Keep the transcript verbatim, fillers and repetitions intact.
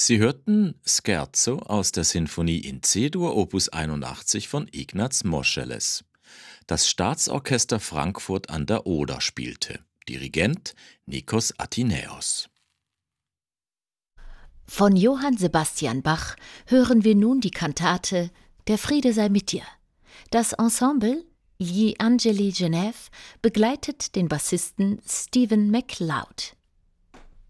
Sie hörten Scherzo aus der Sinfonie in C-Dur Opus einundachtzig von Ignaz Moscheles. Das Staatsorchester Frankfurt an der Oder spielte. Dirigent Nikos Attinäos. Von Johann Sebastian Bach hören wir nun die Kantate Der Friede sei mit dir. Das Ensemble Gli Angeli Genève begleitet den Bassisten Stephen MacLeod.